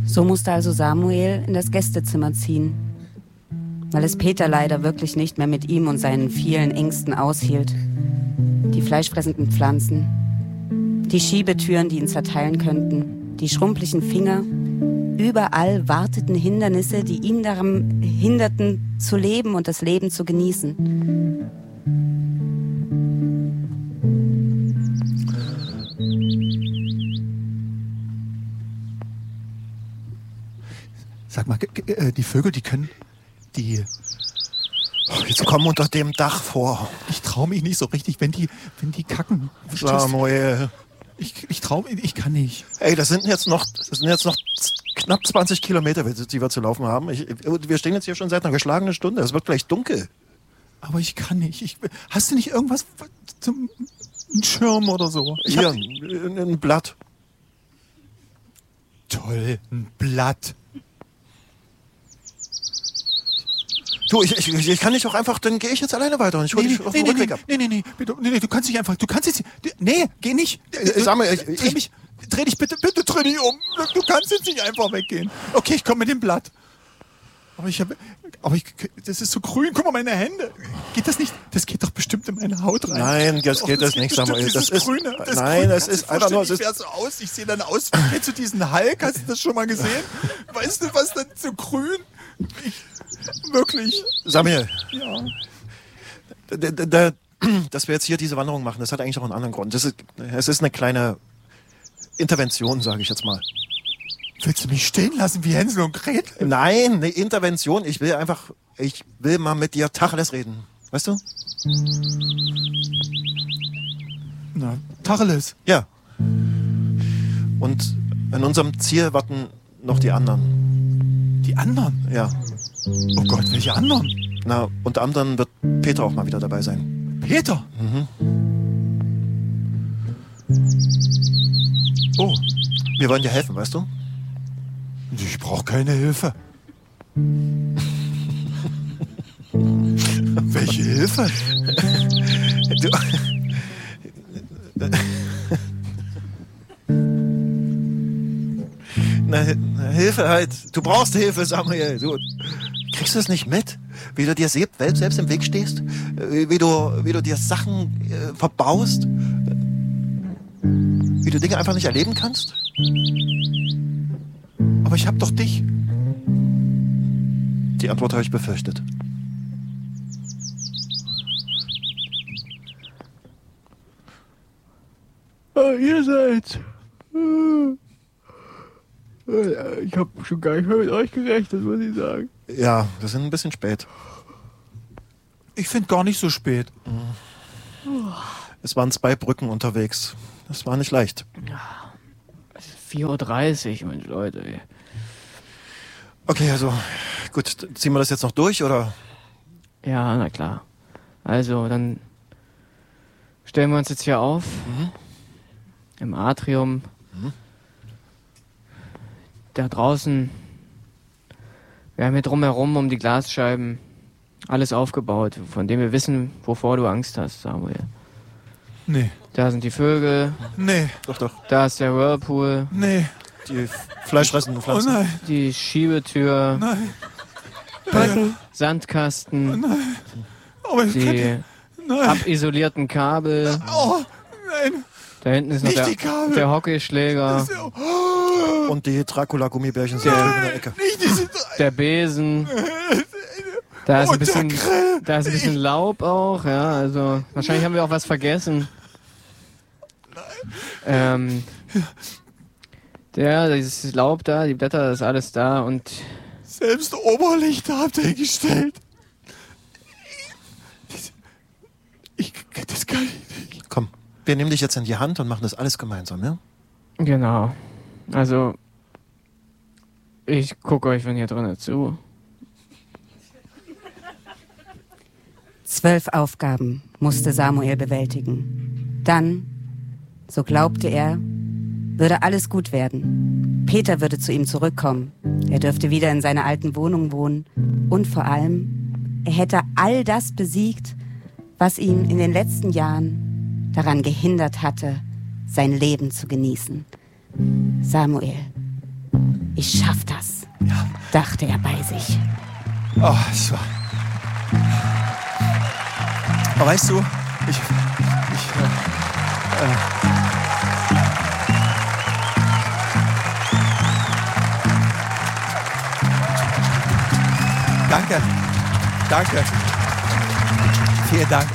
So musste also Samuel in das Gästezimmer ziehen, weil es Peter leider wirklich nicht mehr mit ihm und seinen vielen Ängsten aushielt. Die fleischfressenden Pflanzen, die Schiebetüren, die ihn zerteilen könnten, die schrumpeligen Finger. Überall warteten Hindernisse, die ihn daran hinderten, zu leben und das Leben zu genießen. Sag mal, die Vögel, Jetzt kommen unter dem Dach vor. Ich traue mich nicht so richtig, wenn die kacken. Samuel. Ich kann nicht. Ey, das sind jetzt noch knapp 20 Kilometer, die wir zu laufen haben. Wir stehen jetzt hier schon seit einer geschlagenen Stunde. Es wird gleich dunkel. Aber ich kann nicht. Hast du nicht irgendwas zum einen Schirm oder so? Hier, ein Blatt. Toll, ein Blatt. Du, ich kann nicht auch einfach, dann gehe ich jetzt alleine weiter und ich hole dich auf den Rückweg ab. Nee, du kannst nicht einfach, geh nicht. Samuel, dreh dich bitte dreh dich um. Du kannst jetzt nicht einfach weggehen. Okay, ich komme mit dem Blatt. Aber das ist so grün, guck mal, meine Hände. Geht das nicht? Das geht doch bestimmt in meine Haut rein. Nein, das geht nicht, Samuel. Das ist Grüne. Das ist einfach nur... Ich sehe so aus, ich sehe dann aus, kennst du diesen Hulk? Hast du das schon mal gesehen? Weißt du, was denn so grün? Wirklich. Samuel. Ja. Dass wir jetzt hier diese Wanderung machen, das hat eigentlich auch einen anderen Grund. Es ist eine kleine Intervention, sage ich jetzt mal. Willst du mich stehen lassen wie Hänsel und Gretel? Nein, eine Intervention. Ich will mal mit dir Tacheles reden. Weißt du? Na, Tacheles. Ja. Und in unserem Ziel warten noch die anderen. Die anderen? Ja. Oh Gott, welche anderen? Na, unter anderem wird Peter auch mal wieder dabei sein. Peter? Mhm. Oh. Wir wollen dir helfen, weißt du? Ich brauche keine Hilfe. Welche Hilfe? Na, Hilfe halt. Du brauchst Hilfe, Samuel. Du kriegst du es nicht mit? Wie du dir selbst im Weg stehst? Wie du dir Sachen verbaust? Wie du Dinge einfach nicht erleben kannst? Aber ich hab doch dich. Die Antwort habe ich befürchtet. Oh, ihr seid. Ich habe schon gar nicht mehr mit euch gerechnet, muss ich sagen. Ja, wir sind ein bisschen spät. Ich finde gar nicht so spät. Es waren 2 Brücken unterwegs. Das war nicht leicht. Ja, es ist 4:30 Uhr, Mensch, Leute. Ey. Okay, also gut, ziehen wir das jetzt noch durch, oder? Ja, na klar. Also, dann stellen wir uns jetzt hier auf. Im Atrium. Da draußen. Wir haben hier drumherum um die Glasscheiben alles aufgebaut, von dem wir wissen, wovor du Angst hast, Samuel. Nee. Da sind die Vögel. Nee. Doch. Da ist der Whirlpool. Nee. Die fleischfressenden Pflanzen. Oh nein. Die Schiebetür. Nein. Brücken. Sandkasten. Oh nein. Aber ich Die nein. abisolierten Kabel. Oh, nein. Da hinten ist noch Nicht die Kabel. der Hockeyschläger. Das ist ja, oh, Und die Dracula-Gummibärchen sind drüben in der Ecke. nicht diese Der Besen. Da ist Und ein bisschen, der Grill. da ist ein bisschen Laub auch, ja, also wahrscheinlich haben wir auch was vergessen. Dieses Laub da, die Blätter, das ist alles da und Selbst Oberlichter habt ihr gestellt. Das kann ich nicht. Komm, wir nehmen dich jetzt in die Hand und machen das alles gemeinsam, ja? genau. Also ich gucke euch von hier drinnen zu. 12 Aufgaben musste Samuel bewältigen. Dann, so glaubte er, würde alles gut werden. Peter würde zu ihm zurückkommen. Er dürfte wieder in seiner alten Wohnung wohnen. Und vor allem, er hätte all das besiegt, was ihn in den letzten Jahren daran gehindert hatte, sein Leben zu genießen. Samuel, Ich schaff das, Ja. dachte er bei sich. Oh, es war... Aber weißt du, Danke. Vielen Dank.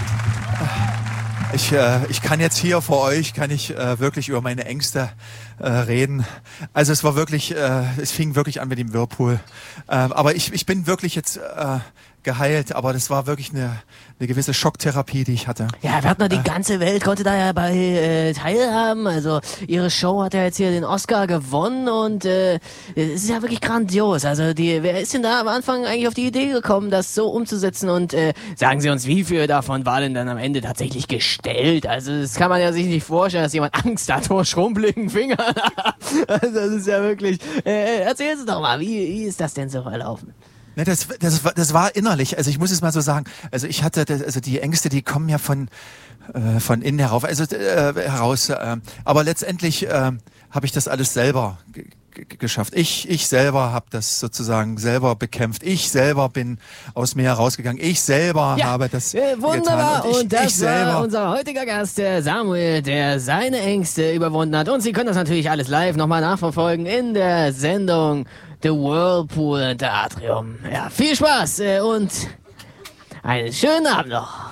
Ich kann jetzt hier vor euch, wirklich über meine Ängste reden. Also es war wirklich, es fing wirklich an mit dem Whirlpool. Aber ich bin wirklich jetzt geheilt, aber das war wirklich eine gewisse Schocktherapie, die ich hatte. Ja, wir hatten noch die ganze Welt konnte da ja bei teilhaben. Also ihre Show hat ja jetzt hier den Oscar gewonnen und es ist ja wirklich grandios. Also wer ist denn da am Anfang eigentlich auf die Idee gekommen, das so umzusetzen? Und sagen Sie uns, wie viel davon war denn dann am Ende tatsächlich gestellt? Also das kann man ja sich nicht vorstellen, dass jemand Angst hat vor schrumpeligen Fingern. Also das ist ja wirklich... erzählen Sie doch mal, wie ist das denn so verlaufen? Ne, das war innerlich. Also ich muss es mal so sagen. Also ich hatte, die Ängste, die kommen ja von innen herauf, heraus. Aber letztendlich habe ich das alles selber geschafft. Ich selber habe das sozusagen selber bekämpft. Ich selber bin aus mir herausgegangen. Ich selber habe das wunderbar. getan. Und das war unser heutiger Gast, der Samuel, der seine Ängste überwunden hat. Und Sie können das natürlich alles live nochmal nachverfolgen in der Sendung The Whirlpool Theatrium. Ja, viel Spaß und einen schönen Abend noch.